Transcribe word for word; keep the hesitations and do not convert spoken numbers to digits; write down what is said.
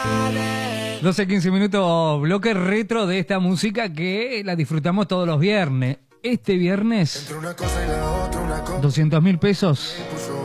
doce quince minutos, bloque retro de esta música que la disfrutamos todos los viernes. Este viernes, doscientos mil pesos